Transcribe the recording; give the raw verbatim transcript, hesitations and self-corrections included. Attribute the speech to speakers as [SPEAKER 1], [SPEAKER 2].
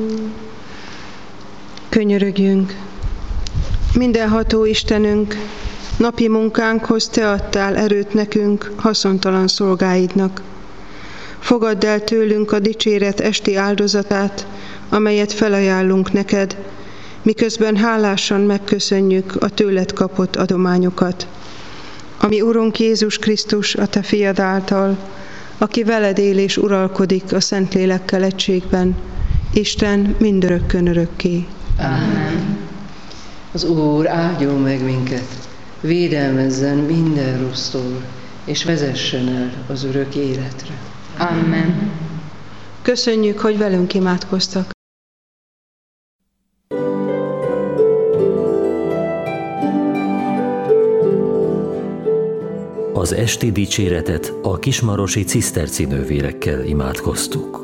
[SPEAKER 1] Könyörögjünk! Mindenható Istenünk, napi munkánkhoz Te adtál erőt nekünk, haszontalan szolgáidnak. Fogadd el tőlünk a dicséret esti áldozatát, amelyet felajánlunk neked, miközben hálásan megköszönjük a tőled kapott adományokat. Ami Urunk Jézus Krisztus, a Te fiad által, aki veled él és uralkodik a Szentlélekkel egységben, Isten mindörökkön örökké.
[SPEAKER 2] Amen. Az Úr áldjon meg minket, védelmezzen minden rossztól, és vezessen el az örök életre.
[SPEAKER 3] Amen.
[SPEAKER 1] Köszönjük, hogy velünk imádkoztak.
[SPEAKER 4] Az esti dicséretet a kismarosi ciszterci nővérekkel imádkoztuk.